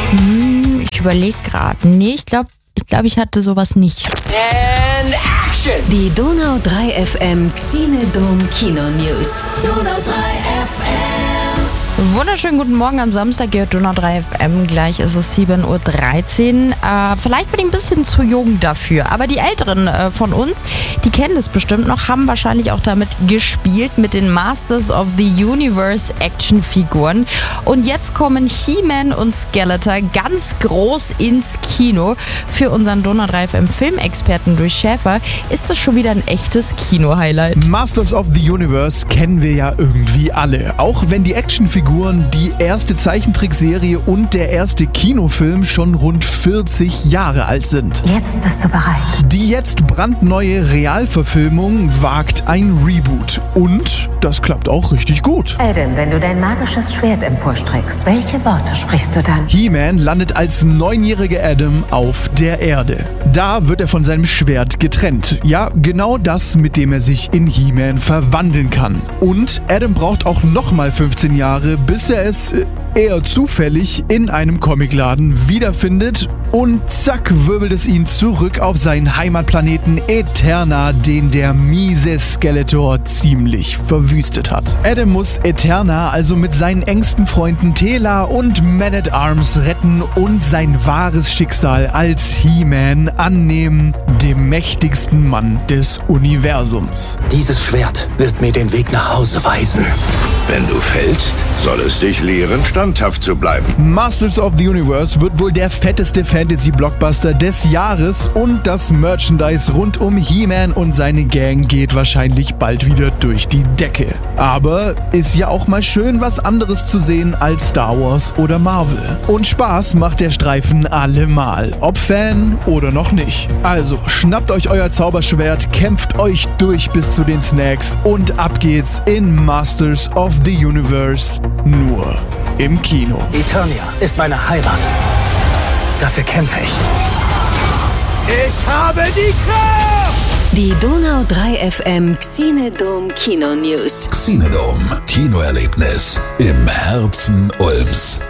Ich überlege gerade. Nee, ich glaube, ich hatte sowas nicht. And action! Die Donau 3 FM Xenodom Kino News. Donau 3 FM. Wunderschönen guten Morgen am Samstag, gehört Donau 3 FM. Gleich ist es 7.13 Uhr. Vielleicht bin ich ein bisschen zu jung dafür, aber die Älteren von uns, die kennen das bestimmt noch, haben wahrscheinlich auch damit gespielt, mit den Masters of the Universe Actionfiguren. Und jetzt kommen He-Man und Skeletor ganz groß ins Kino. Für unseren Donau 3 FM Filmexperten durch Schäfer ist das schon wieder ein echtes Kino-Highlight. Masters of the Universe kennen wir ja irgendwie alle. Auch wenn die Actionfiguren, die erste Zeichentrickserie und der erste Kinofilm schon rund 40 Jahre alt sind. Jetzt bist du bereit. Die jetzt brandneue Realverfilmung wagt ein Reboot. Und das klappt auch richtig gut. Adam, wenn du dein magisches Schwert emporstreckst, welche Worte sprichst du dann? He-Man landet als 9-jähriger Adam auf der Erde. Da wird er von seinem Schwert getrennt. Ja, genau das, mit dem er sich in He-Man verwandeln kann. Und Adam braucht auch nochmal 15 Jahre, bis er es eher zufällig in einem Comicladen wiederfindet. Und zack, wirbelt es ihn zurück auf seinen Heimatplaneten Eterna, den der miese Skeletor ziemlich verwüstet hat. Adam muss Eterna also mit seinen engsten Freunden Tela und Man-at-Arms retten und sein wahres Schicksal als He-Man annehmen, dem mächtigsten Mann des Universums. Dieses Schwert wird mir den Weg nach Hause weisen. Wenn du fällst, soll es dich lehren, standhaft zu bleiben. Masters of the Universe wird wohl der fetteste Fantasy-Blockbuster des Jahres und das Merchandise rund um He-Man und seine Gang geht wahrscheinlich bald wieder durch die Decke. Aber ist ja auch mal schön, was anderes zu sehen als Star Wars oder Marvel. Und Spaß macht der Streifen allemal, ob Fan oder noch nicht. Also schnappt euch euer Zauberschwert, kämpft euch durch bis zu den Snacks und ab geht's in Masters of the Universe, nur im Kino. Eternia ist meine Heimat. Dafür kämpfe ich. Ich habe die Kraft! Die Donau 3 FM Xenodom Kino News. Xenodom Kinoerlebnis im Herzen Ulms.